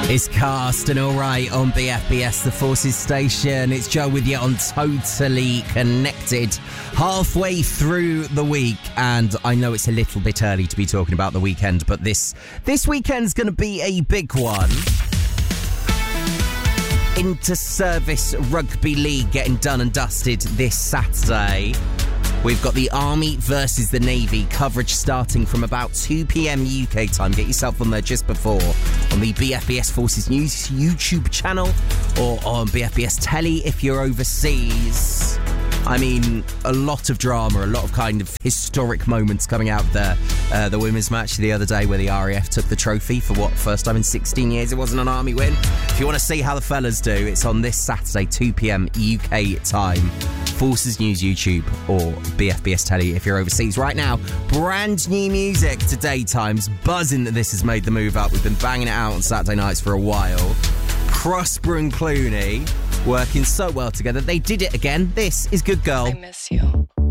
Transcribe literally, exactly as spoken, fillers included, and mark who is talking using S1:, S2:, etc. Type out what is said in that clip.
S1: It's Cast and Alright on B F B S, the Forces station. It's Joe with you on Totally Connected. Halfway through the week, and I know it's a little bit early to be talking about the weekend, but this this weekend's going to be a big one. Inter-Service Rugby League getting done and dusted this Saturday. We've got the Army versus the Navy, coverage starting from about two p.m. U K time. Get yourself on there just before on the B F B S Forces News YouTube channel or on B F B S Telly if you're overseas. I mean, a lot of drama, a lot of kind of historic moments coming out there. Uh, the women's match the other day where the R A F took the trophy for what, first time in sixteen years it wasn't an Army win. If you want to see how the fellas do, it's on this Saturday, two p.m. U K time. Forces News YouTube or B F B S Telly if you're overseas. Right now, brand new music to Daytimes. Buzzing that this has made the move up. We've been banging it out on Saturday nights for a while. Prosper and Clooney working so well together. They did it again. This is Good Girl.
S2: I miss you.